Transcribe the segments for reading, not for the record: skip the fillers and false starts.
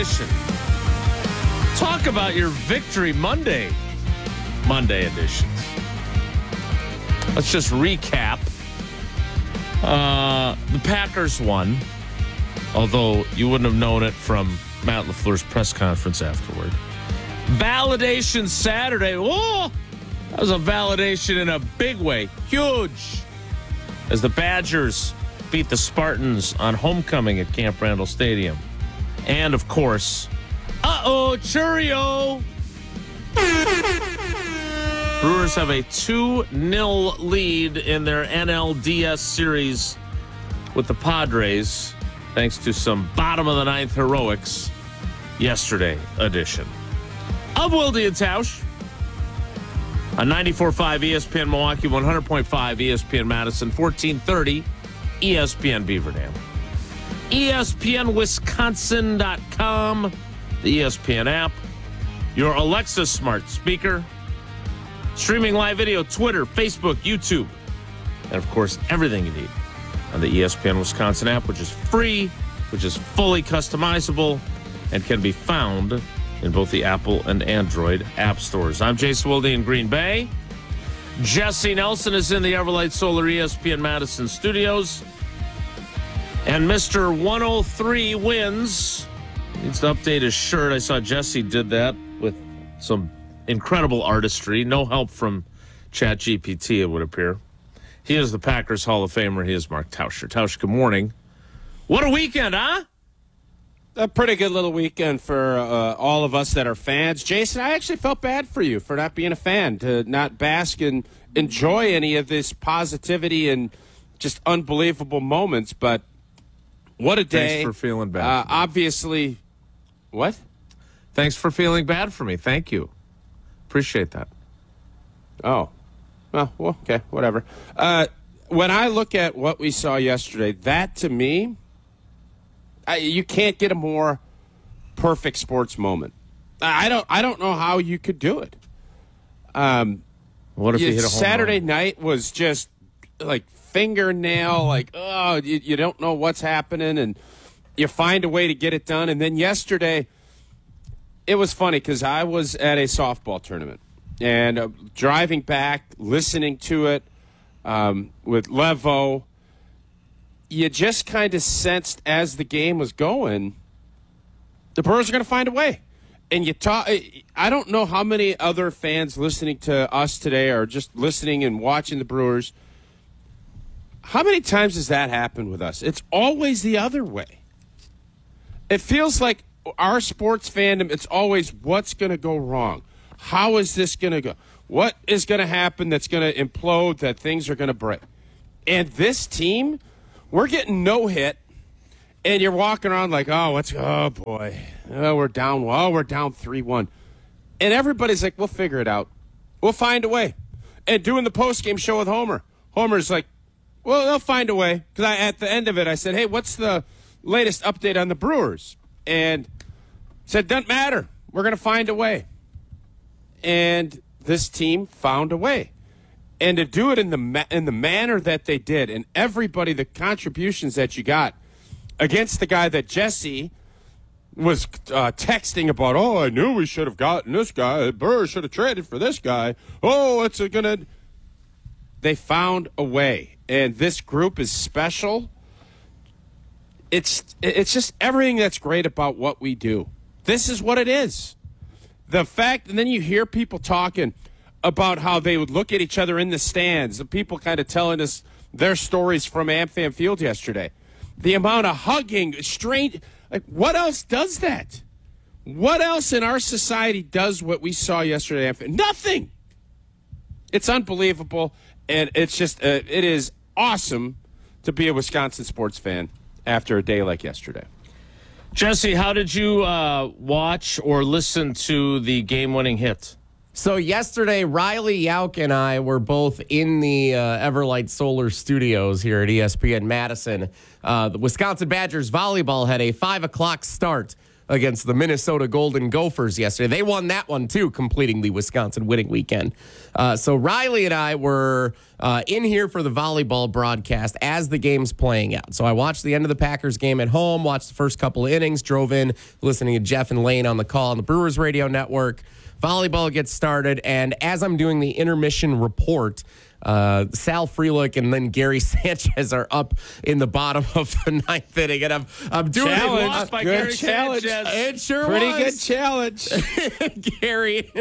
Talk about your Victory Monday editions. Let's just recap. The Packers won, although you wouldn't have known it from Matt LaFleur's press conference afterward. Validation Saturday. Oh, that was a validation in a big way. Huge. As the Badgers beat the Spartans on homecoming at Camp Randall Stadium. And, of course, Churio. Brewers have a 2-0 lead in their NLDS series with the Padres, thanks to some bottom-of-the-ninth heroics yesterday edition of Wilde and Tausch on 94.5 ESPN Milwaukee, 100.5 ESPN Madison, 1430 ESPN Beaver Dam. ESPNWisconsin.com, the ESPN app, your Alexa smart speaker, streaming live video, Twitter, Facebook, YouTube, and, of course, everything you need on the ESPN Wisconsin app, which is free, which is fully customizable, and can be found in both the Apple and Android app stores. I'm Jason Wilde in Green Bay. Jesse Nelson is in the Everlight Solar ESPN Madison studios. And Mr. 103 wins. Needs to update his shirt. I saw Jesse did that with some incredible artistry. No help from ChatGPT, it would appear. He is the Packers Hall of Famer. He is Mark Tauscher. Tauscher, good morning. What a weekend, huh? A pretty good little weekend for all of us that are fans. Jason, I actually felt bad for you for not being a fan, to not bask and enjoy any of this positivity and just unbelievable moments. But what a day. Thanks for feeling bad. Obviously, what? Thanks for feeling bad for me. Thank you. Appreciate that. Oh. Well, okay, whatever. When I look at what we saw yesterday, that to me, you can't get a more perfect sports moment. I don't know how you could do it. What if you hit a home Saturday run? night was just like fingernail, you don't know what's happening, and you find a way to get it done. And then yesterday, it was funny because I was at a softball tournament and driving back, listening to it with Levo. You just kind of sensed as the game was going, the Brewers are going to find a way. And I don't know how many other fans listening to us today are just listening and watching the Brewers. How many times does that happen with us? It's always the other way. It feels like our sports fandom, it's always what's going to go wrong. How is this going to go? What is going to happen that's going to implode, that things are going to break? And this team, we're getting no hit, and you're walking around like, oh boy, we're down 3-1. And everybody's like, we'll figure it out. We'll find a way. And doing the postgame show with Homer's like, well, they'll find a way. Because at the end of it, I said, hey, what's the latest update on the Brewers? And said, doesn't matter. We're going to find a way. And this team found a way. And to do it in the manner that they did, and everybody, the contributions that you got against the guy that Jesse was texting about, I knew we should have gotten this guy. Burr should have traded for this guy. They found a way. And this group is special. It's just everything that's great about what we do. This is what it is. The fact, and then you hear people talking about how they would look at each other in the stands. The people kind of telling us their stories from AmFam Field yesterday. The amount of hugging, what else does that? What else in our society does what we saw yesterday at AmFam? Nothing. It's unbelievable, and it's just, it is awesome to be a Wisconsin sports fan after a day like yesterday. Jesse, how did you watch or listen to the game-winning hit? So yesterday, Riley Yauk and I were both in the Everlight Solar Studios here at ESPN Madison. The Wisconsin Badgers volleyball had a 5 o'clock start against the Minnesota Golden Gophers yesterday. They won that one, too, completing the Wisconsin winning weekend. So Riley and I were in here for the volleyball broadcast as the game's playing out. So I watched the end of the Packers game at home, watched the first couple of innings, drove in listening to Jeff and Lane on the call on the Brewers Radio Network. Volleyball gets started, and as I'm doing the intermission report, Sal Frelick and then Gary Sanchez are up in the bottom of the ninth inning, and I'm doing Challenge. Lost by Good Gary challenge. Sanchez. It sure Pretty was. good challenge. Gary.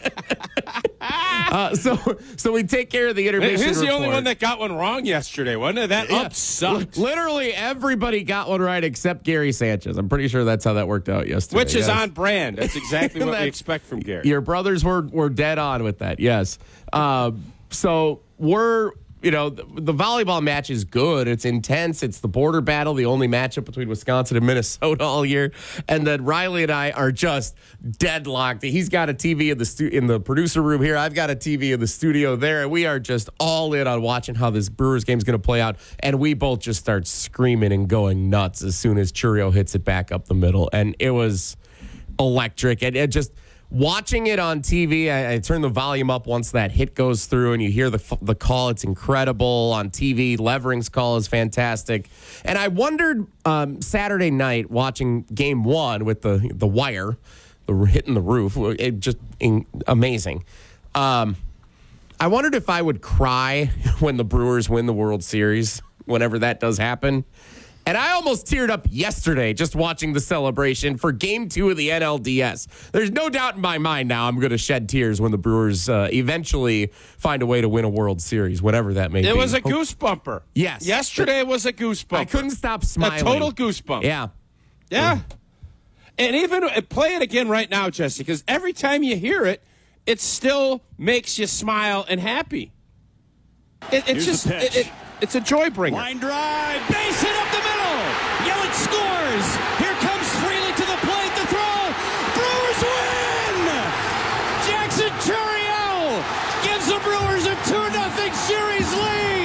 So we take care of the intermission Who's the report. only one that got one wrong yesterday? Wasn't it? That up sucked. Literally everybody got one right except Gary Sanchez. I'm pretty sure that's how that worked out yesterday. Which is yes. on brand. That's exactly what we That's- expect from Gary. Your brothers were dead on with that, yes. So the volleyball match is good. It's intense. It's the border battle, the only matchup between Wisconsin and Minnesota all year. And then Riley and I are just deadlocked. He's got a TV in the producer room here. I've got a TV in the studio there. And we are just all in on watching how this Brewers game is going to play out. And we both just start screaming and going nuts as soon as Churio hits it back up the middle. And it was electric. And it just... Watching it on TV, I turn the volume up once that hit goes through and you hear the call. It's incredible on TV. Levering's call is fantastic. And I wondered Saturday night watching game one with the wire, the hitting the roof, it just amazing. I wondered if I would cry when the Brewers win the World Series, whenever that does happen. And I almost teared up yesterday just watching the celebration for Game 2 of the NLDS. There's no doubt in my mind now I'm going to shed tears when the Brewers eventually find a way to win a World Series, whatever that may be. It was a goosebumper. Yes. Yesterday was a goosebumper. I couldn't stop smiling. A total goosebump. Yeah. Yeah. And even play it again right now, Jesse, because every time you hear it, it still makes you smile and happy. It's just it's a joy bringer. Line drive, base hit up the middle. Yelich scores. Here comes Freely to the plate. The throw. Brewers win. Jackson Churiel gives the Brewers a 2-0 series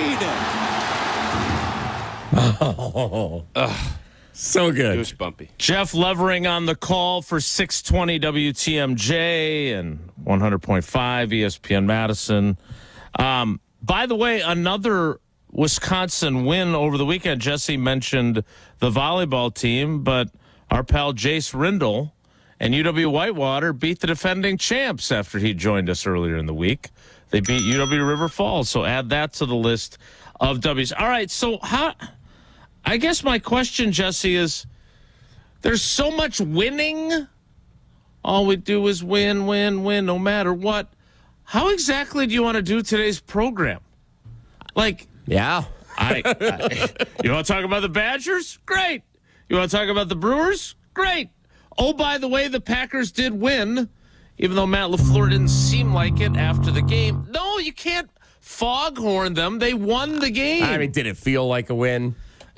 lead. So good. Goosebumpy. Jeff Levering on the call for 620 WTMJ and 100.5 ESPN Madison. By the way, another Wisconsin win over the weekend. Jesse mentioned the volleyball team, but our pal Jace Rindle and UW Whitewater beat the defending champs after he joined us earlier in the week. They beat UW River Falls, so add that to the list of W's. All right, so I guess my question, Jesse, is there's so much winning. All we do is win, win, win, no matter what. How exactly do you want to do today's program? Yeah. You want to talk about the Badgers? Great. You want to talk about the Brewers? Great. Oh, by the way, the Packers did win, even though Matt LaFleur didn't seem like it after the game. No, you can't foghorn them. They won the game. I mean, did it feel like a win?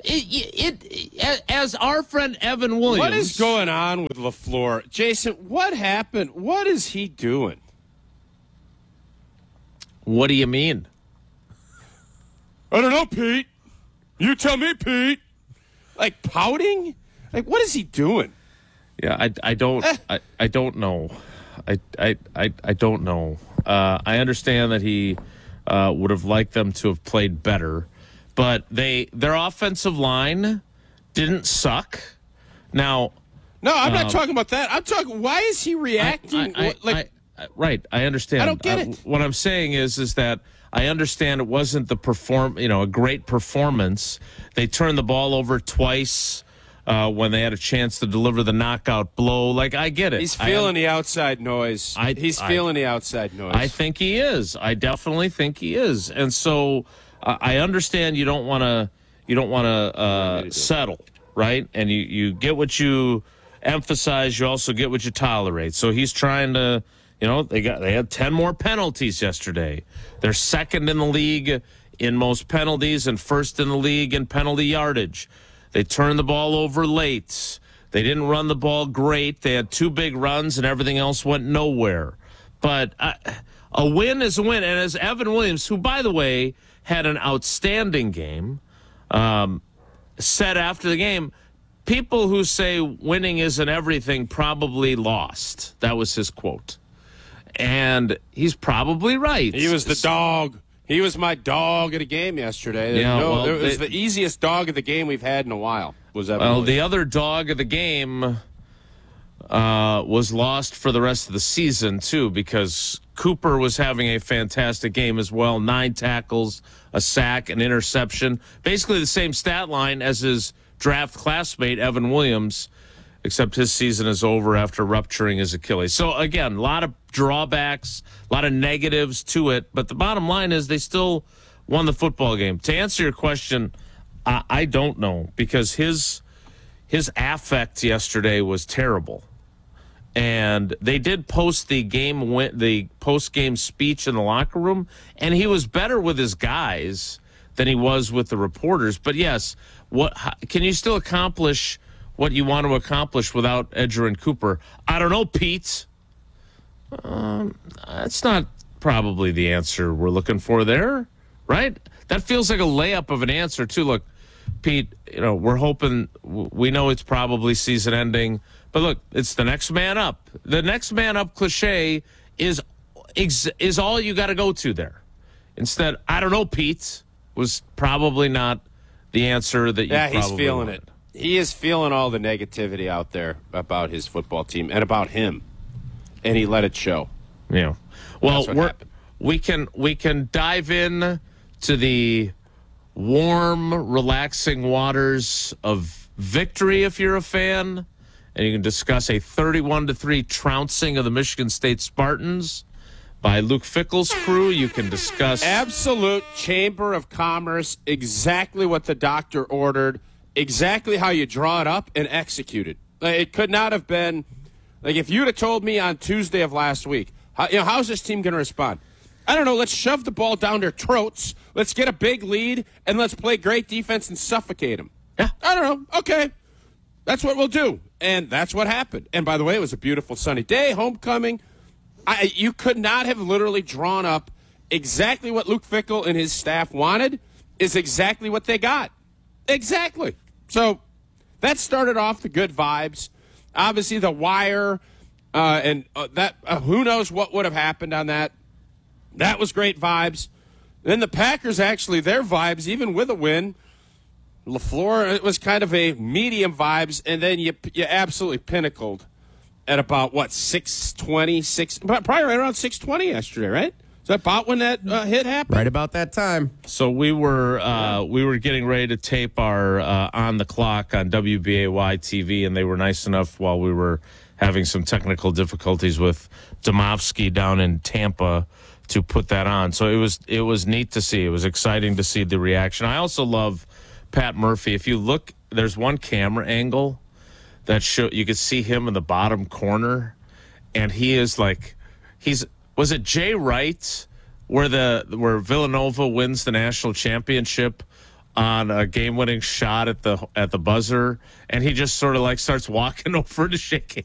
As our friend Evan Williams. What is going on with LaFleur? Jason, what happened? What is he doing? What do you mean? I don't know, Pete. You tell me, Pete. Like pouting? Like what is he doing? Yeah, I don't know. I don't know. I understand that he would have liked them to have played better, but their offensive line didn't suck. Now, no, I'm not talking about that. I'm talking. Why is he reacting? Right, I understand. I don't get it. What I'm saying is that I understand it wasn't a great performance. They turned the ball over twice when they had a chance to deliver the knockout blow. I get it. He's feeling the outside noise. He's feeling the outside noise. I think he is. I definitely think he is. And so I understand you don't want to settle, right? And you get what you emphasize. You also get what you tolerate. So he's trying to. They had 10 more penalties yesterday. They're second in the league in most penalties and first in the league in penalty yardage. They turned the ball over late. They didn't run the ball great. They had 2 big runs and everything else went nowhere. But a win is a win. And as Evan Williams, who, by the way, had an outstanding game, said after the game, people who say winning isn't everything probably lost. That was his quote. And he's probably right. He was the dog. He was my dog at a game yesterday. Yeah, it was the easiest dog of the game we've had in a while. The other dog of the game was lost for the rest of the season, too, because Cooper was having a fantastic game as well. 9 tackles, a sack, an interception. Basically the same stat line as his draft classmate, Evan Williams, except his season is over after rupturing his Achilles. So, again, a lot of drawbacks, a lot of negatives to it. But the bottom line is they still won the football game. To answer your question, I don't know, because his affect yesterday was terrible. And they did post the post-game speech in the locker room, and he was better with his guys than he was with the reporters. But, yes, can you still accomplish what you want to accomplish without Edgerrin Cooper? I don't know, Pete. That's not probably the answer we're looking for there, right? That feels like a layup of an answer, too. Look, Pete, we're hoping, we know it's probably season ending, but look, it's the next man up. The next man up cliche is all you got to go to there. Instead, I don't know, Pete, was probably not the answer that you probably he's feeling wanted. it. He is feeling all the negativity out there about his football team and about him, and he let it show. Yeah. Well, happened. we can dive in to the warm, relaxing waters of victory if you're a fan, and you can discuss a 31-3 trouncing of the Michigan State Spartans by Luke Fickell's crew. You can discuss absolute Chamber of Commerce, exactly what the doctor ordered, exactly how you draw it up and execute it. It could not have been like if you'd have told me on Tuesday of last week, how's this team going to respond? I don't know. Let's shove the ball down their throats. Let's get a big lead, and let's play great defense and suffocate them. Yeah. I don't know. Okay. That's what we'll do. And that's what happened. And by the way, it was a beautiful sunny day, homecoming. You could not have literally drawn up exactly what Luke Fickell and his staff wanted is exactly what they got. Exactly. So that started off the good vibes. Obviously, the wire and that who knows what would have happened on that. That was great vibes. Then the Packers, actually, their vibes, even with a win, LaFleur, it was kind of a medium vibes, and then you absolutely pinnacled at about, 6:20, probably right around 6:20 yesterday, right? Is that about when that hit happened? Right about that time. So we were getting ready to tape our On the Clock on WBAY TV, and they were nice enough while we were having some technical difficulties with Domofsky down in Tampa to put that on. So it was neat to see. It was exciting to see the reaction. I also love Pat Murphy. If you look, there's one camera angle that you could see him in the bottom corner, and he is like was it Jay Wright where Villanova wins the national championship on a game-winning shot at the buzzer, and he just sort of like starts walking over to shake